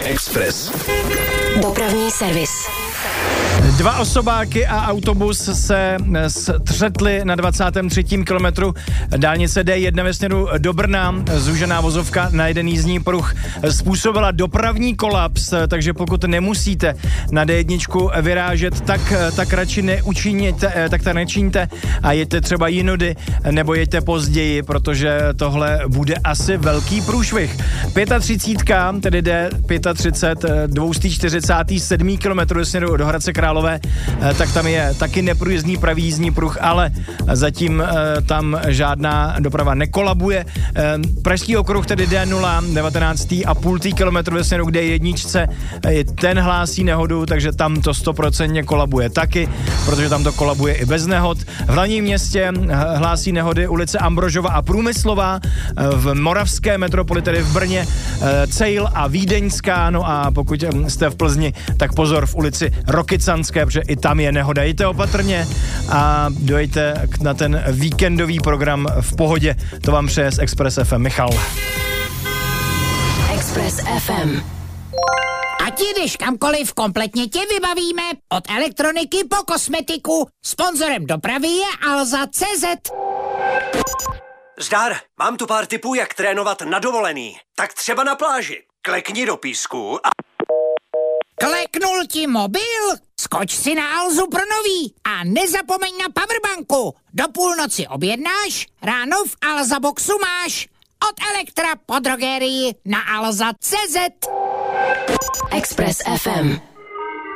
Express. Dopravní servis. 2 osobáky a autobus se střetli na 23. kilometru dálnice D1 ve směru do Brna. Zúžená vozovka na jeden jízdní pruh způsobila dopravní kolaps, takže pokud nemusíte na D1 vyrážet, tak radši nečiňte a jeďte třeba jinudy nebo jeďte později, protože tohle bude asi velký průšvih. 35, tedy D35, 247. kilometru ve směru do Hradce Králové, tak tam je taky neprůjezdný pravý jízdní pruh, ale zatím tam žádná doprava nekolabuje. Pražský okruh, tedy D0, 19,5 kilometru ve směru k D1, ten hlásí nehodu, takže tam to 100% kolabuje taky, protože tam to kolabuje i bez nehod. V hlavním městě hlásí nehody ulice Ambrožova a Průmyslová, v moravské metropoli, tedy v Brně, Cejl a Vídeňská, no a pokud jste v Plzni, tak pozor v ulici Rokycanské, protože i tam je nehoda. Jděte opatrně a dojďte na ten víkendový program v pohodě. To vám přeje z Express FM Michal. Express FM. Ať jdeš kamkoliv, kompletně tě vybavíme. Od elektroniky po kosmetiku. Sponzorem dopravy je Alza.cz. Zdar, mám tu pár tipů, jak trénovat na dovolený. Tak třeba na pláži. Klekni do písku a... Kleknul ti mobil? Skoč si na Alzu pro nový a nezapomeň na powerbanku. Do půlnoci objednáš, ráno v Alza Boxu máš. Od Elektra po drogerii na Alza.cz. Express FM.